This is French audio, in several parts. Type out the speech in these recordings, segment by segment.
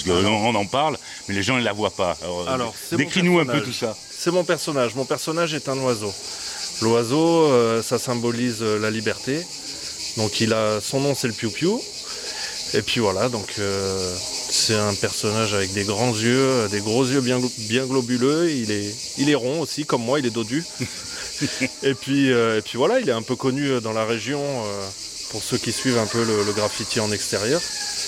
On en parle, mais les gens ne la voient pas. Alors décris-nous un peu tout ça. C'est mon personnage. Mon personnage est un oiseau. L'oiseau, ça symbolise la liberté. Donc son nom, c'est le piou-piou. Et puis voilà, donc c'est un personnage avec des grands yeux, des gros yeux bien globuleux. Il est rond aussi, comme moi, il est dodu. et puis voilà, il est un peu connu dans la région pour ceux qui suivent un peu le graffiti en extérieur.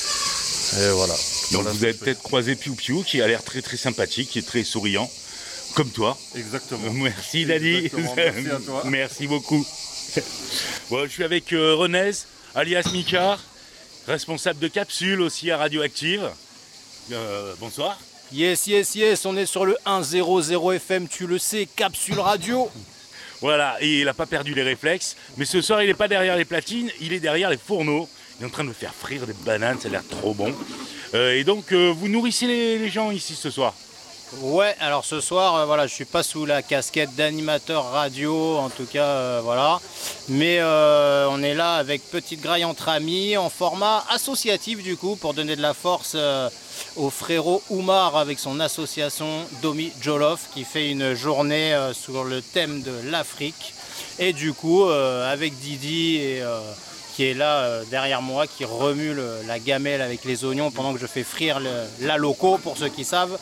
Et voilà. Donc vous avez peut-être croisé Piou Piou qui a l'air très très sympathique, qui est très souriant, comme toi. Exactement. Merci Dani. Merci à toi. Merci beaucoup. Bon, je suis avec Renez, alias Mika, responsable de Capsule aussi à Radioactive. Bonsoir. Yes, on est sur le 100 FM, tu le sais, Capsule Radio. Voilà, et il n'a pas perdu les réflexes, mais ce soir il n'est pas derrière les platines, il est derrière les fourneaux. Il est en train de me faire frire des bananes, ça a l'air trop bon. Et donc, vous nourrissez les gens ici ce soir? Ouais, alors ce soir, voilà, je suis pas sous la casquette d'animateur radio, en tout cas, voilà. Mais on est là avec Petite Graille entre amis, en format associatif du coup, pour donner de la force au frérot Oumar avec son association Domi Jolof, qui fait une journée sur le thème de l'Afrique. Et du coup, avec Didi qui est là derrière moi, qui remue la gamelle avec les oignons pendant que je fais frire la loco, pour ceux qui savent.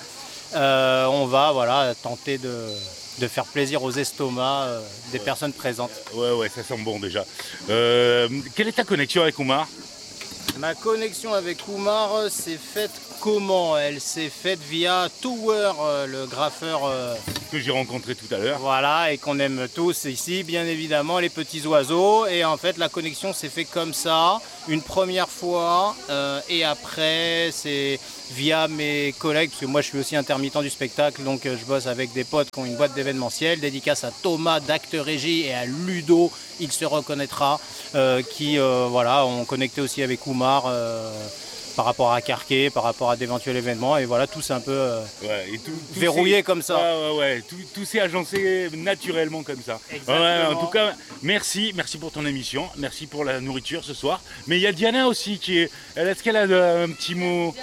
On va tenter de faire plaisir aux estomacs des personnes présentes. Ouais, ça sent bon déjà. Quelle est ta connexion avec Oumar? Ma connexion avec Oumar s'est faite comment? Elle s'est faite via Tower, le graffeur que j'ai rencontré tout à l'heure. Voilà, et qu'on aime tous ici, bien évidemment, les petits oiseaux. Et en fait, la connexion s'est faite comme ça, une première fois. Et après, c'est via mes collègues, parce que moi, je suis aussi intermittent du spectacle. Donc, je bosse avec des potes qui ont une boîte d'événementiel. Dédicace à Thomas d'Acte Régie et à Ludo, il se reconnaîtra, qui ont connecté aussi avec Oumar. Par rapport à Carquet, par rapport à d'éventuels événements, et voilà, tout c'est un peu tout verrouillé comme ça. Tout s'est agencé naturellement comme ça. En tout cas, merci pour ton émission, merci pour la nourriture ce soir. Mais il y a Diana aussi est-ce qu'elle a un petit mot?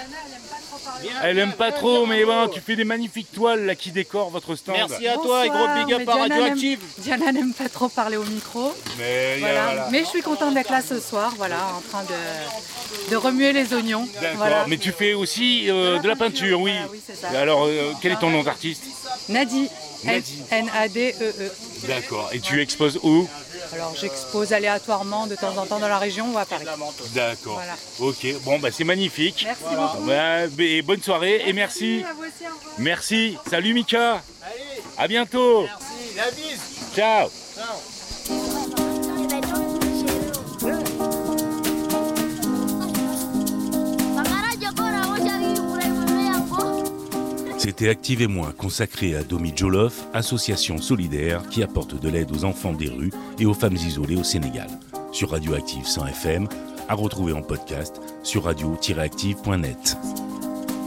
Elle aime pas trop, mais bon, tu fais des magnifiques toiles là qui décorent votre stand. Merci à toi et gros big up à Radioactive. Diana n'aime pas trop parler au micro. Mais je suis contente d'être là ce soir, en train de remuer les oignons. D'accord, voilà. Mais tu fais aussi de la peinture, oui. Oui, c'est ça. Alors, quel est ton nom d'artiste? Nadi. Nadee. D'accord, et tu exposes où? Alors j'expose aléatoirement de temps en temps dans la région ou à Paris. D'accord, voilà. Ok, bon c'est magnifique. Merci beaucoup. Et bonne soirée et merci. À vous aussi, au revoir. Merci, salut Mika. Allez, à bientôt. Merci, la bise. Ciao. C'était Active et moi, consacré à Domi Jolof, association solidaire qui apporte de l'aide aux enfants des rues et aux femmes isolées au Sénégal. Sur Radioactive 100 FM, à retrouver en podcast sur radio-active.net.